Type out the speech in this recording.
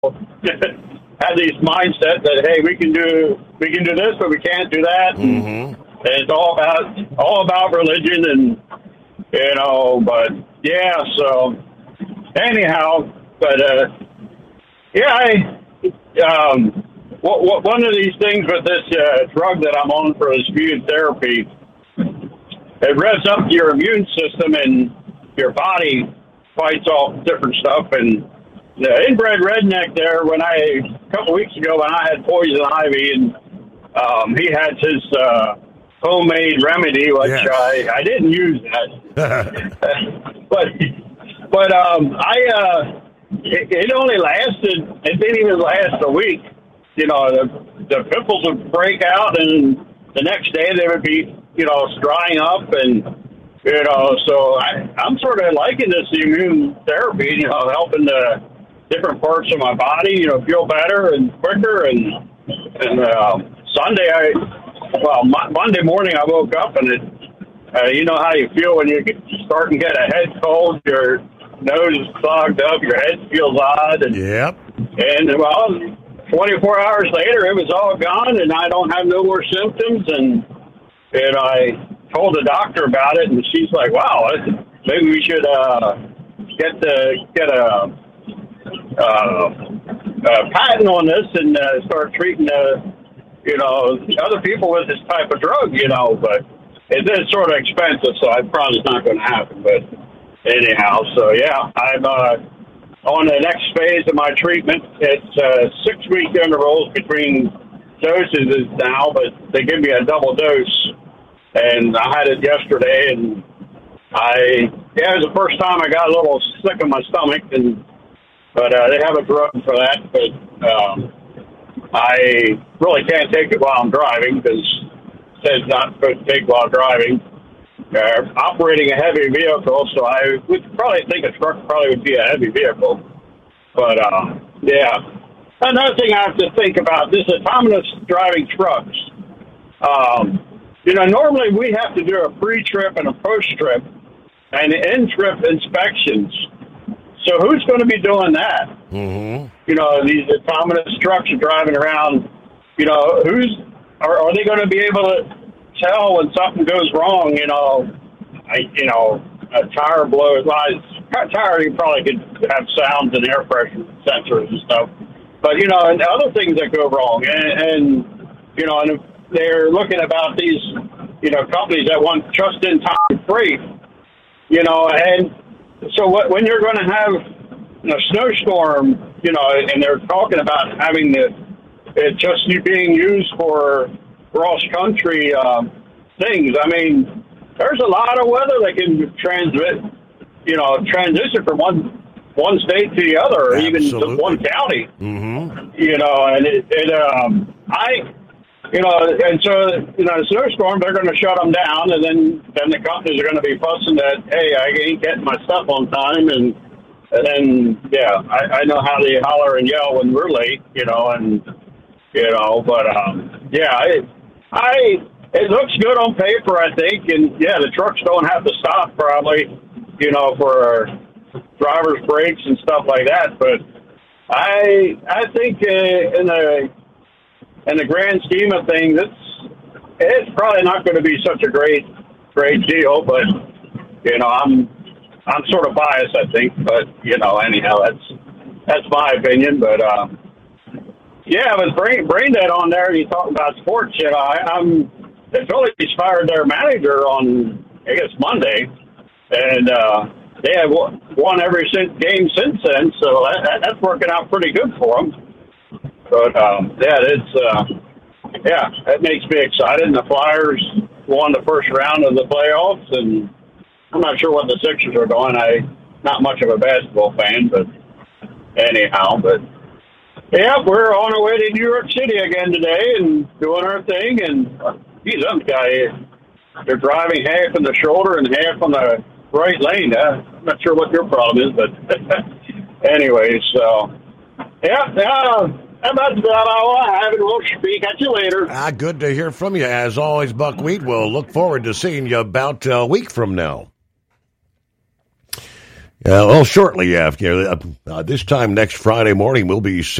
have these mindset that, hey, we can do this, but we can't do that. And it's all about religion, and but yeah. So anyhow, but one of these things with this drug that I'm on for this immune therapy, it revs up your immune system, and your body fights off different stuff. And the inbred redneck there, a couple weeks ago when I had poison ivy, and he had his homemade remedy, which I didn't use that. but it only lasted. It didn't even last a week. The pimples would break out, and the next day they would be, drying up, and so I'm sort of liking this immune therapy, helping the different parts of my body, feel better and quicker. And Monday morning I woke up, and you know how you feel when you start to get a head cold, your nose is clogged up, your head feels odd, and 24 hours later it was all gone, and I don't have no more symptoms. And I told the doctor about it, and she's like, "Wow, maybe we should get a patent on this and start treating other people with this type of drug." But it's sort of expensive, so I probably it's not going to happen. But anyhow, so yeah, I'm on the next phase of my treatment. It's 6-week intervals between doses now, but they give me a double dose. And I had it yesterday, and it was the first time I got a little sick in my stomach, but they have a drug for that. But I really can't take it while I'm driving, because it says not supposed to take while driving. Operating a heavy vehicle, so I would probably think a truck probably would be a heavy vehicle. But yeah, another thing I have to think about, this autonomous driving trucks. Normally we have to do a pre-trip and a post-trip and in-trip inspections. So who's going to be doing that? These autonomous trucks are driving around. Are they going to be able to tell when something goes wrong? A tire blows. Tire, you probably could have sounds and air pressure sensors and stuff. But and other things that go wrong, and they're looking about these companies that want just-in-time freight. And so when you're going to have a snowstorm, and they're talking about having it just being used for cross-country things. I mean, there's a lot of weather that can transition from one state to the other, or even to one county. And so the snowstorm, they're going to shut them down, and then the companies are going to be fussing that, hey, I ain't getting my stuff on time, and then I know how they holler and yell when we're late, it looks good on paper, I think, and the trucks don't have to stop probably, for driver's breaks and stuff like that. But I think in the grand scheme of things, it's probably not going to be such a great deal. But I'm sort of biased, I think. But anyhow, that's my opinion. But with Brain Dead on there, you talk about sports. The Phillies fired their manager on, I guess, Monday, and they have won every game since then. So that's working out pretty good for them. But that makes me excited. And the Flyers won the first round of the playoffs, and I'm not sure what the Sixers are doing. I'm not much of a basketball fan, but anyhow, we're on our way to New York City again today and doing our thing. And them guys, they're driving half in the shoulder and half on the right lane. I'm not sure what your problem is, but anyway, so that's about all I have, and we'll speak at you later. Good to hear from you. As always, Buckwheat, we'll look forward to seeing you about a week from now. Well, shortly after this time next Friday morning, we'll be